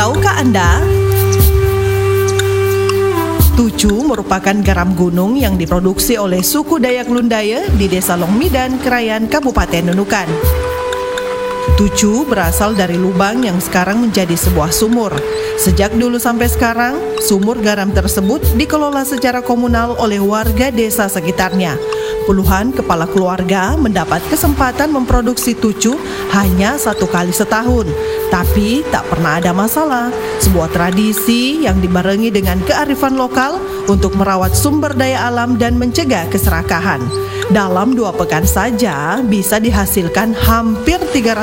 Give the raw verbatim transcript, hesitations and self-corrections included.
Tahukah Anda? Tucu merupakan garam gunung yang diproduksi oleh suku Dayak Lundaya di Desa Longmidan, Krayan, Kabupaten Nunukan. Tucu berasal dari lubang yang sekarang menjadi sebuah sumur. Sejak dulu sampai sekarang, sumur garam tersebut dikelola secara komunal oleh warga desa sekitarnya. Puluhan kepala keluarga mendapat kesempatan memproduksi tucu hanya satu kali setahun, tapi tak pernah ada masalah. Sebuah tradisi yang dibarengi dengan kearifan lokal untuk merawat sumber daya alam dan mencegah keserakahan. Dalam dua pekan saja bisa dihasilkan hampir tiga ratus